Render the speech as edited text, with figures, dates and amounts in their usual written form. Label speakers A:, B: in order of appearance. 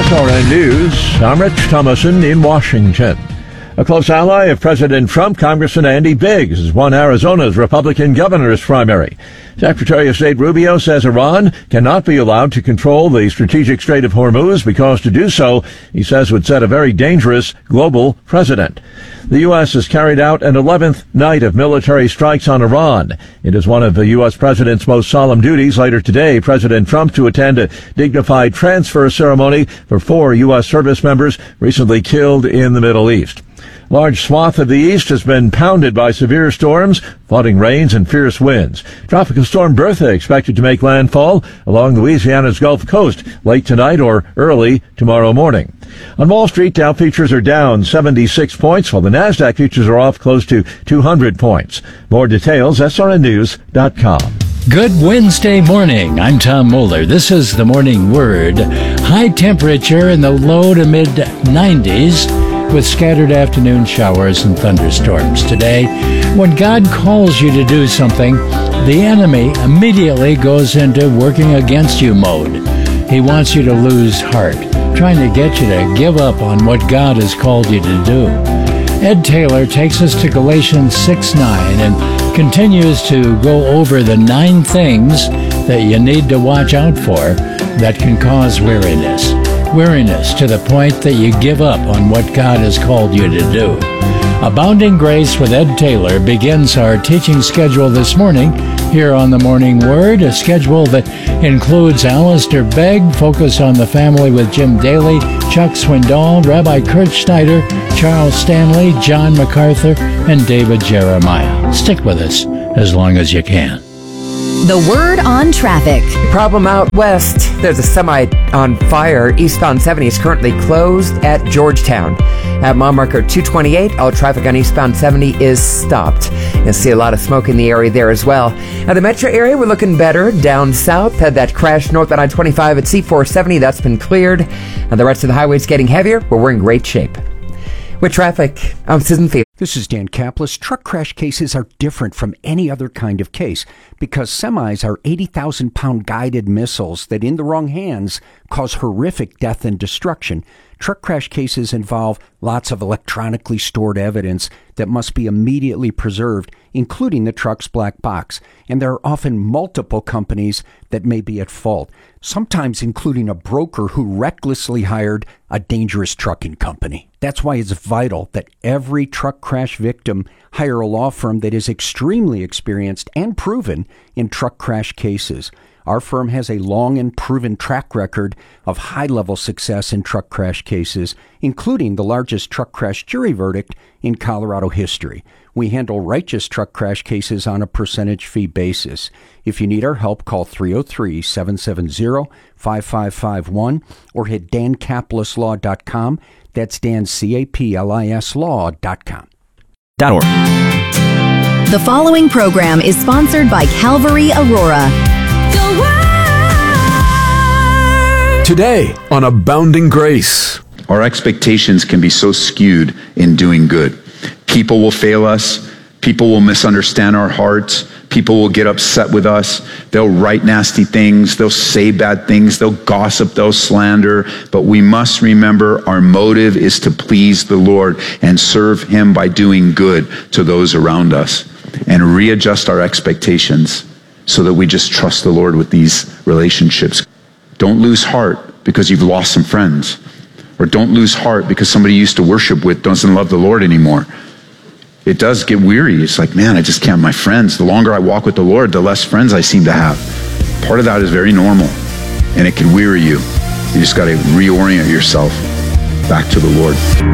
A: SRN News, I'm Rich Thomason in Washington. A close ally of President Trump, Congressman Andy Biggs, has won Arizona's Republican governor's primary. Secretary of State Rubio says Iran cannot be allowed to control the strategic Strait of Hormuz because to do so, he says, would set a very dangerous global precedent. The U.S. has carried out an 11th night of military strikes on Iran. It is one of the U.S. president's most solemn duties. Later today, President Trump to attend a dignified transfer ceremony for 4 U.S. service members recently killed in the Middle East. Large swath of the east has been pounded by severe storms, flooding rains, and fierce winds. Tropical storm Bertha expected to make landfall along Louisiana's Gulf Coast late tonight or early tomorrow morning. On Wall Street, Dow futures are down 76 points, while the Nasdaq futures are off close to 200 points. More details, srnnews.com.
B: Good Wednesday morning. I'm Tom Moeller. This is the Morning Word. High temperature in the low to mid 90s. With scattered afternoon showers and thunderstorms today. When God calls you to do something, the enemy immediately goes into working against you mode. He wants you to lose heart, trying to get you to give up on what God has called you to do. Ed Taylor takes us to Galatians 6:9 and continues to go over the 9 things that you need to watch out for that can cause weariness. Weariness to the point that you give up on what God has called you to do. Abounding Grace with Ed Taylor begins our teaching schedule this morning here on the Morning Word, a schedule that includes Alistair Begg, Focus on the Family with Jim Daly, Chuck Swindoll, Rabbi Kurt Schneider, Charles Stanley, John MacArthur, and David Jeremiah. Stick with us as long as you can.
C: The Word on traffic.
D: Problem out west. There's a semi on fire. Eastbound 70 is currently closed at Georgetown. At mile marker 228, all traffic on eastbound 70 is stopped. You'll see a lot of smoke in the area there as well. Now, the metro area, we're looking better. Down south, had that crash north on I-25 at C470. That's been cleared. And the rest of the highway's getting heavier. We're in great shape. With traffic, I'm Susan Field.
E: This is Dan Kaplis. Truck crash cases are different from any other kind of case because semis are 80,000-pound guided missiles that, in the wrong hands, cause horrific death and destruction. Truck crash cases involve lots of electronically stored evidence that must be immediately preserved, including the truck's black box. And there are often multiple companies that may be at fault, sometimes including a broker who recklessly hired a dangerous trucking company. That's why it's vital that every truck crash victim hire a law firm that is extremely experienced and proven in truck crash cases. Our firm has a long and proven track record of high-level success in truck crash cases, including the largest truck crash jury verdict in Colorado history. We handle righteous truck crash cases on a percentage fee basis. If you need our help, call 303-770-5551 or hit dancaplislaw.com. That's dancaplis.com.
C: The following program is sponsored by Calvary Aurora.
F: Today on Abounding Grace.
G: Our expectations can be so skewed in doing good. People will fail us. People will misunderstand our hearts. People will get upset with us. They'll write nasty things. They'll say bad things. They'll gossip. They'll slander. But we must remember our motive is to please the Lord and serve Him by doing good to those around us and readjust our expectations so that we just trust the Lord with these relationships. Don't lose heart because you've lost some friends. Or don't lose heart because somebody you used to worship with doesn't love the Lord anymore. It does get weary. It's like, man, I just can't have my friends. The longer I walk with the Lord, the less friends I seem to have. Part of that is very normal, and it can weary you. You just got to reorient yourself back to the Lord.